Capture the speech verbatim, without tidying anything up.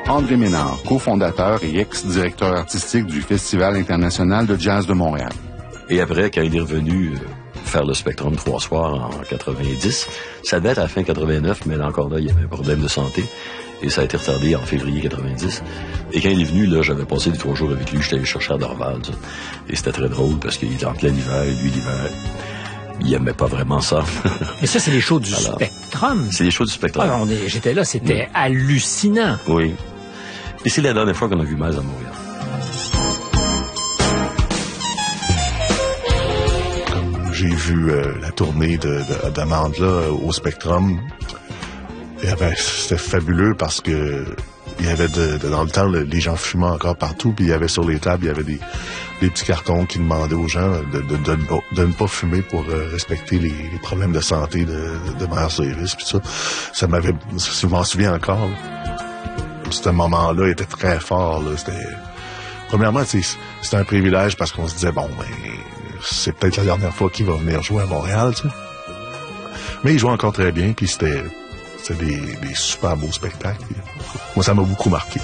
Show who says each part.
Speaker 1: André Ménard, cofondateur et ex-directeur artistique du Festival international de jazz de Montréal.
Speaker 2: Et après, quand il est revenu euh, faire le Spectrum trois soirs en quatre-vingt-dix, ça devait être à la fin quatre-vingt-neuf, mais là, encore là, il y avait un problème de santé. Et ça a été retardé en février quatre-vingt-dix. Et quand il est venu, là, j'avais passé les trois jours avec lui. J'étais allé chercher à Dorval, ça. Et c'était très drôle parce qu'il était en plein hiver, et lui, l'hiver, il aimait pas vraiment ça.
Speaker 3: Mais ça, c'est les shows du
Speaker 2: Alors,
Speaker 3: Spectrum.
Speaker 2: C'est les shows du Spectrum.
Speaker 3: Ah, on est- j'étais là, c'était
Speaker 2: Oui.
Speaker 3: hallucinant.
Speaker 2: Oui. Et c'est la dernière fois qu'on a vu Miles à Montréal.
Speaker 4: J'ai vu euh, la tournée de, de, d'Amanda là, au Spectrum. Et, ben, c'était fabuleux parce que il y avait de, de- dans le temps, le- les gens fumaient encore partout, puis il y avait sur les tables, il y avait des, des petits cartons qui demandaient aux gens de, de, de, ne, pas, de ne pas fumer pour euh, respecter les, les problèmes de santé de, de Miles Davis, puis ça. Ça m'avait, je m'en souviens encore. Là. Ce moment-là était très fort. Là. C'était, premièrement, c'est, c'était un privilège parce qu'on se disait, bon, ben, c'est peut-être la dernière fois qu'il va venir jouer à Montréal, tu sais. Mais il jouait encore très bien, puis c'était, c'était des, des super beaux spectacles. Moi, ça m'a beaucoup marqué.